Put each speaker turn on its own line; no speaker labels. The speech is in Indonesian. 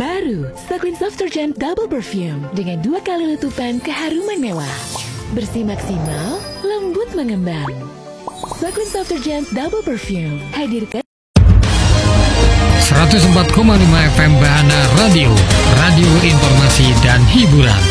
Baru, Saklin Soft Detergent Double Perfume dengan 2 kali letupan keharuman mewah. Bersih maksimal, lembut mengembang. Saklin Soft Detergent Double Perfume hadirkan
104,5 FM Bahana Radio, radio informasi dan hiburan.